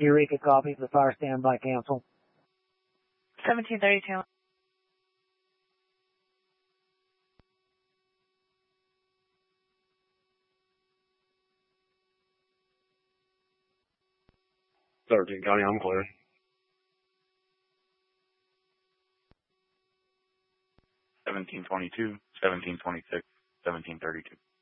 Eureka, copy. The fire standby, cancel. 1732. County, I'm clear. 1722, 1726, 1732.